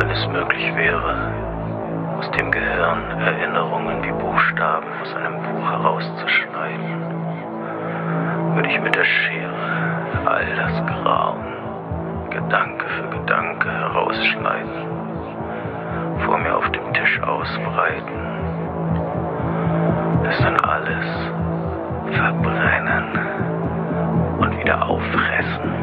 es möglich wäre, aus dem Gehirn Erinnerungen wie Buchstaben aus einem Buch herauszuschneiden, würde ich mit der Schere all das Grauen, Gedanke für Gedanke herausschneiden, vor mir auf dem Tisch ausbreiten, es dann alles verbrennen und wieder aufrennen.